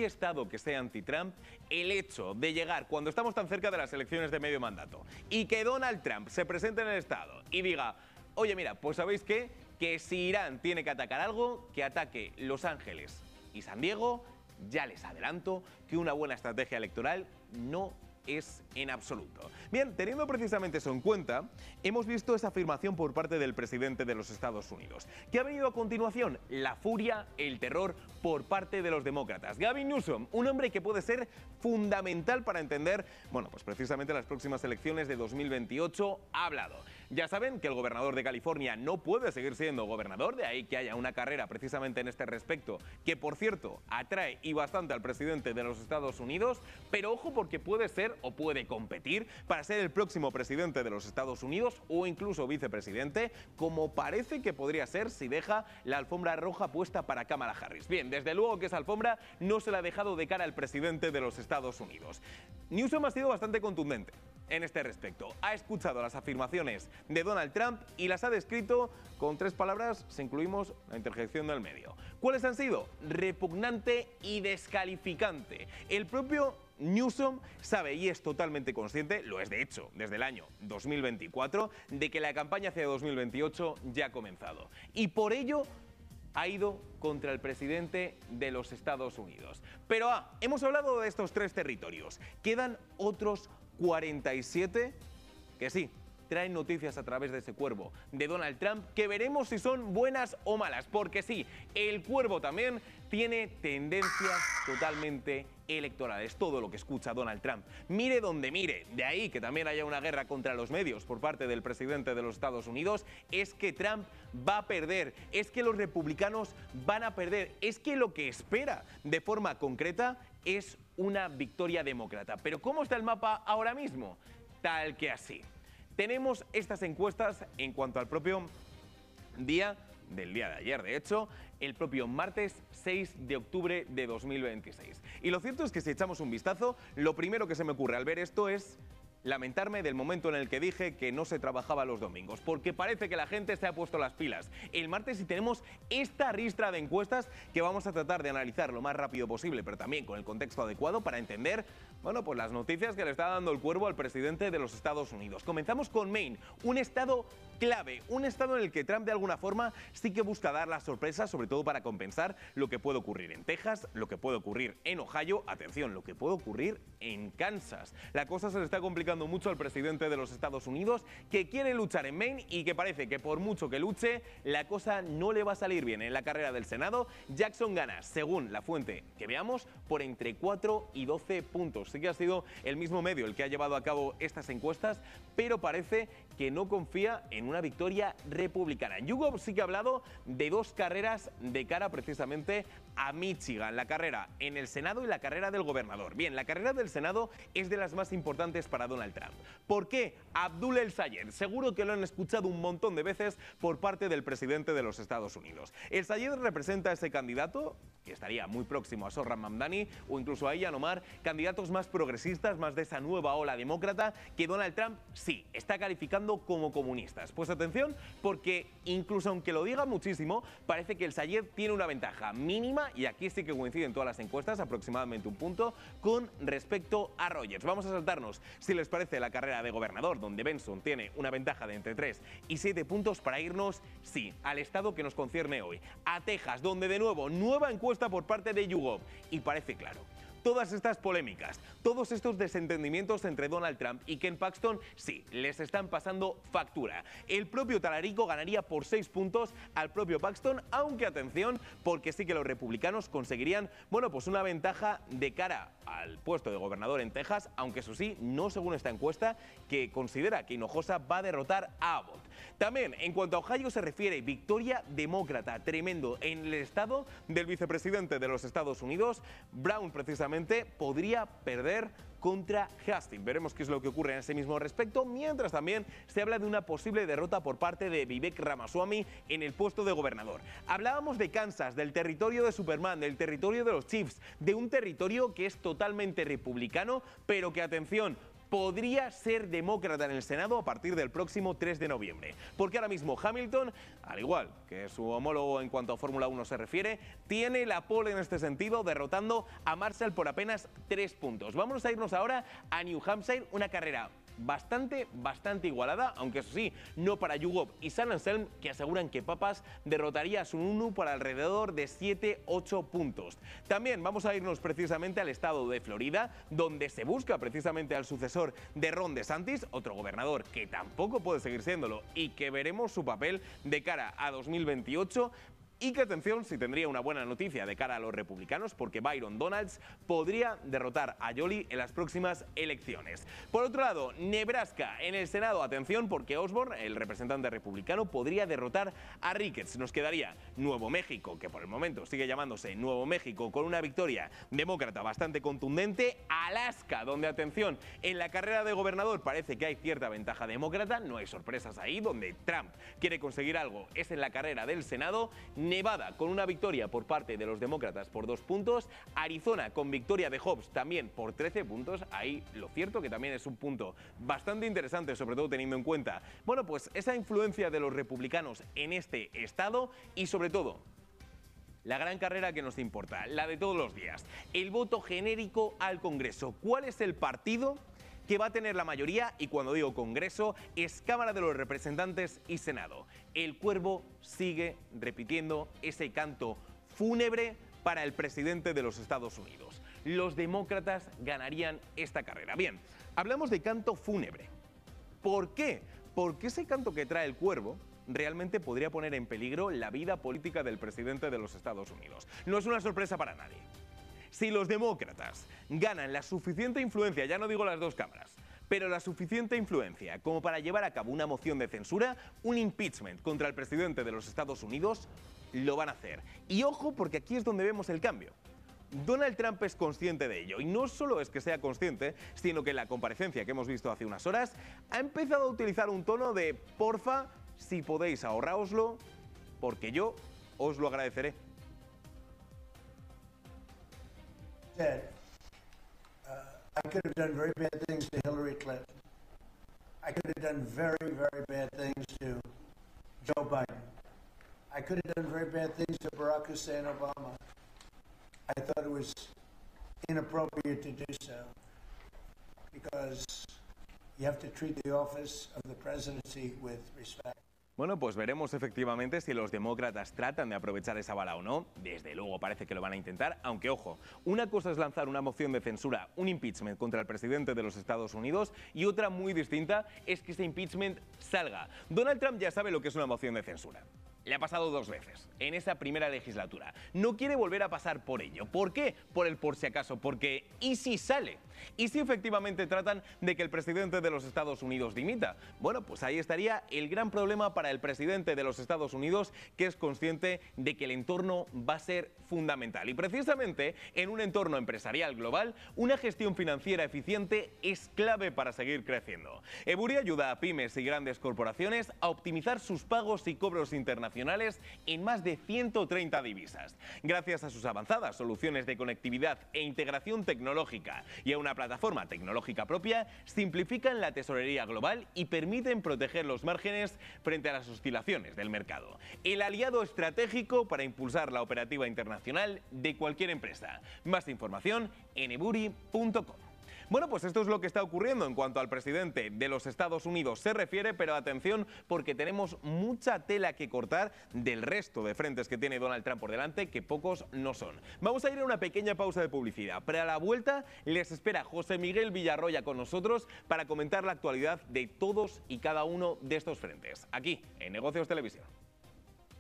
hay estado que sea anti-Trump, el hecho de llegar cuando estamos tan cerca de las elecciones de medio mandato y que Donald Trump se presente en el estado y diga, oye, mira, pues ¿sabéis qué? Que si Irán tiene que atacar algo, que ataque Los Ángeles y San Diego, ya les adelanto que una buena estrategia electoral no es en absoluto. Bien, teniendo precisamente eso en cuenta, hemos visto esa afirmación por parte del presidente de los Estados Unidos. ¿Qué ha venido a continuación? La furia, el terror por parte de los demócratas. Gavin Newsom, un hombre que puede ser fundamental para entender, bueno, pues precisamente las próximas elecciones de 2028, ha hablado. Ya saben que el gobernador de California no puede seguir siendo gobernador, de ahí que haya una carrera precisamente en este respecto, que por cierto atrae y bastante al presidente de los Estados Unidos, pero ojo porque puede ser o puede competir para ser el próximo presidente de los Estados Unidos o incluso vicepresidente, como parece que podría ser si deja la alfombra roja puesta para Kamala Harris. Bien, desde luego que esa alfombra no se la ha dejado de cara al presidente de los Estados Unidos. Newsom ha sido bastante contundente en este respecto. Ha escuchado las afirmaciones de Donald Trump y las ha descrito con 3 palabras, si incluimos la interjección del medio. ¿Cuáles han sido? Repugnante y descalificante. El propio Newsom sabe y es totalmente consciente, lo es de hecho desde el año 2024, de que la campaña hacia 2028 ya ha comenzado. Y por ello ha ido contra el presidente de los Estados Unidos. Pero hemos hablado de estos 3 territorios. Quedan otros 47 que sí, traen noticias a través de ese cuervo de Donald Trump que veremos si son buenas o malas, porque sí, el cuervo también tiene tendencias totalmente electorales, todo lo que escucha Donald Trump. Mire donde mire, de ahí que también haya una guerra contra los medios por parte del presidente de los Estados Unidos, es que Trump va a perder, es que los republicanos van a perder, es que lo que espera de forma concreta es una victoria demócrata. Pero ¿cómo está el mapa ahora mismo? Tal que así. Tenemos estas encuestas en cuanto al propio día de ayer, de hecho, el propio martes 6 de octubre de 2026. Y lo cierto es que si echamos un vistazo, lo primero que se me ocurre al ver esto es lamentarme del momento en el que dije que no se trabajaba los domingos, porque parece que la gente se ha puesto las pilas. El martes sí tenemos esta ristra de encuestas que vamos a tratar de analizar lo más rápido posible, pero también con el contexto adecuado para entender, bueno, pues las noticias que le está dando el cuervo al presidente de los Estados Unidos. Comenzamos con Maine, un estado clave, un estado en el que Trump de alguna forma sí que busca dar la sorpresa, sobre todo para compensar lo que puede ocurrir en Texas, lo que puede ocurrir en Ohio, atención, lo que puede ocurrir en Kansas. La cosa se le está complicando mucho al presidente de los Estados Unidos, que quiere luchar en Maine y que parece que por mucho que luche, la cosa no le va a salir bien. En la carrera del Senado, Jackson gana, según la fuente que veamos, por entre 4 y 12 puntos. Sí que ha sido el mismo medio el que ha llevado a cabo estas encuestas, pero parece que no confía en una victoria republicana. YouGov sí que ha hablado de 2 carreras de cara precisamente a Michigan, la carrera en el Senado y la carrera del gobernador. Bien, la carrera del Senado es de las más importantes para Donald Trump. ¿Por qué? Abdul El-Sayed, seguro que lo han escuchado un montón de veces por parte del presidente de los Estados Unidos. El-Sayed representa a ese candidato que estaría muy próximo a Zohran Mamdani o incluso a Ilhan Omar, candidatos más progresistas, más de esa nueva ola demócrata que Donald Trump sí está calificando como comunistas. Pues atención, porque incluso aunque lo diga muchísimo, parece que El-Sayed tiene una ventaja mínima, y aquí sí que coinciden todas las encuestas, aproximadamente un punto, con respecto a Rogers. Vamos a saltarnos, si les parece, la carrera de gobernador, donde Benson tiene una ventaja de entre 3 y 7 puntos, para irnos, sí, al estado que nos concierne hoy, a Texas, donde de nuevo, nueva encuesta por parte de YouGov, y parece claro. Todas estas polémicas, todos estos desentendimientos entre Donald Trump y Ken Paxton, sí, les están pasando factura. El propio Talarico ganaría por 6 puntos al propio Paxton, aunque atención, porque sí que los republicanos conseguirían, bueno, pues una ventaja de cara al puesto de gobernador en Texas, aunque eso sí, no según esta encuesta, que considera que Hinojosa va a derrotar a Abbott. También, en cuanto a Ohio se refiere, victoria demócrata, tremendo, en el estado del vicepresidente de los Estados Unidos. Brown, precisamente, podría perder contra Hastings. Veremos qué es lo que ocurre en ese mismo respecto, mientras también se habla de una posible derrota por parte de Vivek Ramaswamy en el puesto de gobernador. Hablábamos de Kansas, del territorio de Superman, del territorio de los Chiefs, de un territorio que es totalmente republicano, pero que, atención, podría ser demócrata en el Senado a partir del próximo 3 de noviembre. Porque ahora mismo Hamilton, al igual que su homólogo en cuanto a Fórmula 1 se refiere, tiene la pole en este sentido, derrotando a Marshall por apenas 3 puntos. Vamos a irnos ahora a New Hampshire, una carrera bastante igualada, aunque eso sí, no para YouGov y San Anselm, que aseguran que Papas derrotaría a Sununu por alrededor de 7-8 puntos. También vamos a irnos precisamente al estado de Florida, donde se busca precisamente al sucesor de Ron DeSantis, otro gobernador que tampoco puede seguir siéndolo y que veremos su papel de cara a 2028. Y que atención, si tendría una buena noticia de cara a los republicanos, porque Byron Donalds podría derrotar a Yoli en las próximas elecciones. Por otro lado, Nebraska en el Senado, atención, porque Osborne, el representante republicano, podría derrotar a Ricketts. Nos quedaría Nuevo México, que por el momento sigue llamándose Nuevo México, con una victoria demócrata bastante contundente. Alaska, donde, atención, en la carrera de gobernador parece que hay cierta ventaja demócrata, no hay sorpresas ahí, donde Trump quiere conseguir algo, es en la carrera del Senado. Nevada con una victoria por parte de los demócratas por 2 puntos, Arizona con victoria de Hobbs también por 13 puntos, ahí lo cierto que también es un punto bastante interesante, sobre todo teniendo en cuenta, bueno, pues esa influencia de los republicanos en este estado y sobre todo la gran carrera que nos importa, la de todos los días, el voto genérico al Congreso. ¿Cuál es el partido que va a tener la mayoría? Y cuando digo Congreso, es Cámara de los Representantes y Senado. El Cuervo sigue repitiendo ese canto fúnebre para el presidente de los Estados Unidos. Los demócratas ganarían esta carrera. Bien, hablamos de canto fúnebre. ¿Por qué? Porque ese canto que trae el Cuervo realmente podría poner en peligro la vida política del presidente de los Estados Unidos. No es una sorpresa para nadie. Si los demócratas ganan la suficiente influencia, ya no digo las dos cámaras, pero la suficiente influencia como para llevar a cabo una moción de censura, un impeachment contra el presidente de los Estados Unidos, lo van a hacer. Y ojo, porque aquí es donde vemos el cambio. Donald Trump es consciente de ello, y no solo es que sea consciente, sino que en la comparecencia que hemos visto hace unas horas, ha empezado a utilizar un tono de porfa, si podéis ahorraoslo, porque yo os lo agradeceré. Said, I could have done very bad things to Hillary Clinton. I could have done very bad things to Joe Biden. I could have done very bad things to Barack Hussein Obama. I thought it was inappropriate to do so because you have to treat the office of the presidency with respect. Bueno, pues veremos efectivamente si los demócratas tratan de aprovechar esa bala o no. Desde luego parece que lo van a intentar, aunque ojo, una cosa es lanzar una moción de censura, un impeachment contra el presidente de los Estados Unidos, y otra muy distinta es que ese impeachment salga. Donald Trump ya sabe lo que es una moción de censura. Le ha pasado 2 veces en esa primera legislatura. No quiere volver a pasar por ello. ¿Por qué? Por el por si acaso. Porque ¿y si sale? ¿Y si efectivamente tratan de que el presidente de los Estados Unidos dimita? Bueno, pues ahí estaría el gran problema para el presidente de los Estados Unidos, que es consciente de que el entorno va a ser fundamental. Y precisamente en un entorno empresarial global, una gestión financiera eficiente es clave para seguir creciendo. Ebury ayuda a pymes y grandes corporaciones a optimizar sus pagos y cobros internacionales en más de 130 divisas. Gracias a sus avanzadas soluciones de conectividad e integración tecnológica y a una plataforma tecnológica propia, simplifican la tesorería global y permiten proteger los márgenes frente a las oscilaciones del mercado. El aliado estratégico para impulsar la operativa internacional de cualquier empresa. Más información en ebury.com. Bueno, pues esto es lo que está ocurriendo en cuanto al presidente de los Estados Unidos se refiere, pero atención porque tenemos mucha tela que cortar del resto de frentes que tiene Donald Trump por delante, que pocos no son. Vamos a ir a una pequeña pausa de publicidad, pero a la vuelta les espera José Miguel Villarroya con nosotros para comentar la actualidad de todos y cada uno de estos frentes, aquí en Negocios Televisión.